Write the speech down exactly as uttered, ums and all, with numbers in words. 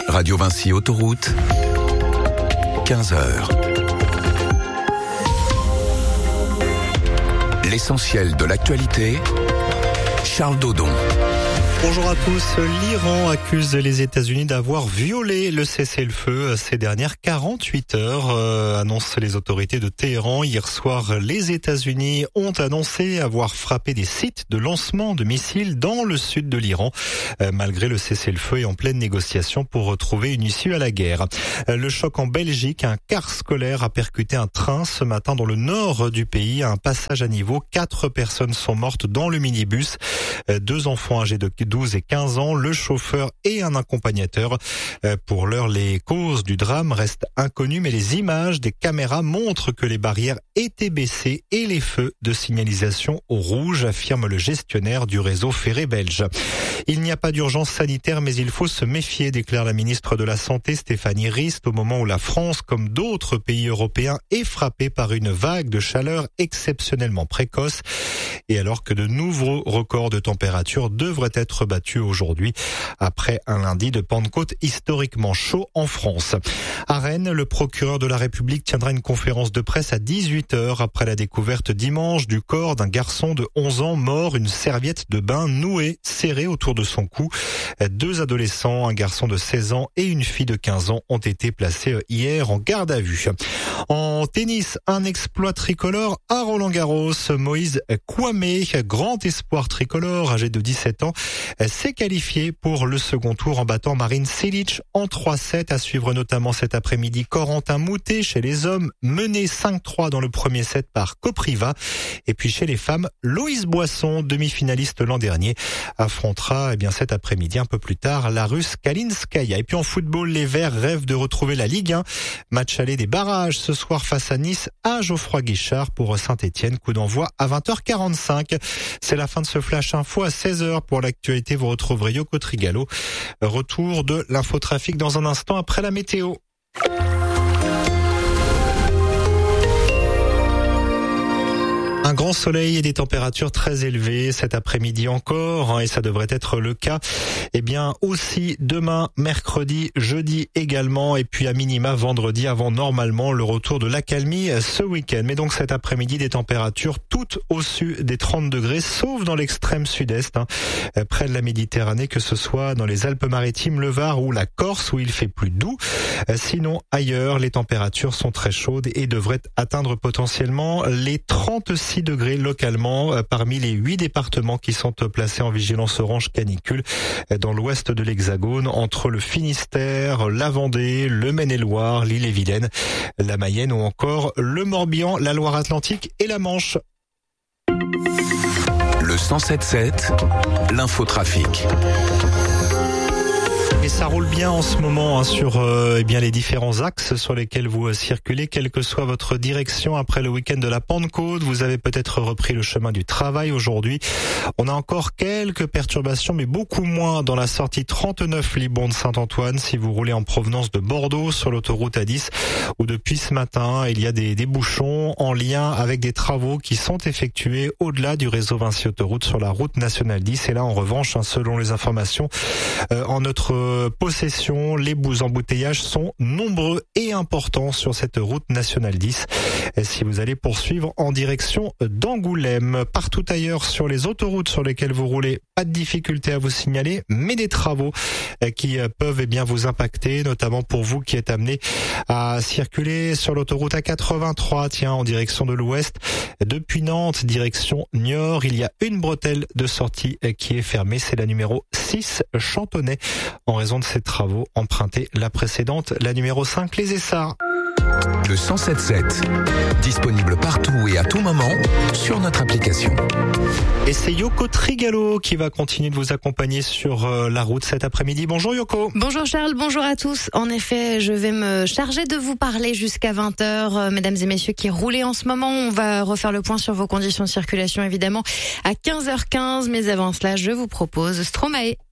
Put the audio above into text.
Radio Vinci Autoroute, quinze heures. L'essentiel de l'actualité, Charles Dodon. Bonjour à tous. L'Iran accuse les États-Unis d'avoir violé le cessez-le-feu ces dernières quarante-huit heures, euh, annoncent les autorités de Téhéran. Hier soir, les États-Unis ont annoncé avoir frappé des sites de lancement de missiles dans le sud de l'Iran, euh, malgré le cessez-le-feu et en pleine négociation pour retrouver une issue à la guerre. Euh, le choc en Belgique, un car scolaire a percuté un train ce matin dans le nord du pays, à un passage à niveau. Quatre personnes sont mortes dans le minibus, euh, deux enfants âgés de douze et quinze ans, le chauffeur et un accompagnateur. Pour l'heure, les causes du drame restent inconnues, mais les images des caméras montrent que les barrières étaient baissées et les feux de signalisation au rouge, affirme le gestionnaire du réseau ferré belge. Il n'y a pas d'urgence sanitaire, mais il faut se méfier, déclare la ministre de la Santé Stéphanie Rist, au moment où la France, comme d'autres pays européens, est frappée par une vague de chaleur exceptionnellement précoce. Et alors que de nouveaux records de température devraient être battus aujourd'hui, après un lundi de Pentecôte historiquement chaud en France. À Rennes, le procureur de la République tiendra une conférence de presse à dix-huit heures après la découverte dimanche du corps d'un garçon de onze ans mort, une serviette de bain nouée, serrée autour de son cou. Deux adolescents, un garçon de seize ans et une fille de quinze ans, ont été placés hier en garde à vue. En tennis, un exploit tricolore à Roland-Garros. Moïse Kouame, grand espoir tricolore, âgé de dix-sept ans, s'est qualifié pour le second tour en battant Marin Cilic en trois sept. À suivre notamment cet après-midi Corentin Moutet chez les hommes, mené cinq trois dans le premier set par Kopriva. Et puis chez les femmes, Loïse Boisson, demi-finaliste l'an dernier, affrontera eh bien cet après-midi un peu plus tard la Russe Kalinskaya. Et puis en football, les Verts rêvent de retrouver la Ligue un. Match aller des barrages ce soir face à Nice à Geoffroy Guichard pour Saint-Etienne. Coup d'envoi à vingt heures quarante-cinq. C'est la fin de ce flash info. À seize heures pour l'actualité, vous retrouverez Yoko Trigalo. Retour de l'infotrafic dans un instant après la météo. Un grand soleil et des températures très élevées cet après-midi encore, hein, et ça devrait être le cas, eh bien aussi demain, mercredi, jeudi également, et puis à minima vendredi avant normalement le retour de l'accalmie ce week-end. Mais donc cet après-midi, des températures toutes au-dessus des trente degrés, sauf dans l'extrême sud-est, hein, près de la Méditerranée, que ce soit dans les Alpes-Maritimes, le Var ou la Corse où il fait plus doux. Sinon ailleurs, les températures sont très chaudes et devraient atteindre potentiellement les trente-six degrés localement parmi les huit départements qui sont placés en vigilance orange canicule dans l'ouest de l'Hexagone, entre le Finistère, la Vendée, le Maine-et-Loire, l'Ille-et-Vilaine, la Mayenne ou encore le Morbihan, la Loire-Atlantique et la Manche. Le cent sept sept, l'infotrafic. Et ça roule bien en ce moment hein, sur euh, eh bien les différents axes sur lesquels vous euh, circulez, quelle que soit votre direction. Après le week-end de la Pentecôte, vous avez peut-être repris le chemin du travail aujourd'hui. On a encore quelques perturbations, mais beaucoup moins dans la sortie trente-neuf Libourne-Saint-Antoine si vous roulez en provenance de Bordeaux sur l'autoroute A dix, où depuis ce matin, il y a des, des bouchons en lien avec des travaux qui sont effectués au-delà du réseau Vinci Autoroute sur la route nationale dix. Et là, en revanche, hein, selon les informations, euh, en notre possession, les embouteillages sont nombreux et importants sur cette route nationale dix. Et si vous allez poursuivre en direction d'Angoulême, partout ailleurs sur les autoroutes sur lesquelles vous roulez, pas de difficulté à vous signaler, mais des travaux qui peuvent eh bien vous impacter, notamment pour vous qui êtes amené à circuler sur l'autoroute A quatre-vingt-trois, tiens, en direction de l'ouest, depuis Nantes, direction Niort. Il y a une bretelle de sortie qui est fermée, c'est la numéro six, Chantonnay. En raison de ces travaux, empruntez la précédente, la numéro cinq, les Essarts. Le cent sept sept, disponible partout et à tout moment sur notre application. Et c'est Yoko Trigalo qui va continuer de vous accompagner sur la route cet après-midi. Bonjour Yoko. Bonjour Charles, bonjour à tous. En effet, je vais me charger de vous parler jusqu'à vingt heures. Mesdames et messieurs qui roulez en ce moment, on va refaire le point sur vos conditions de circulation évidemment à quinze heures quinze. Mais avant cela, je vous propose Stromae.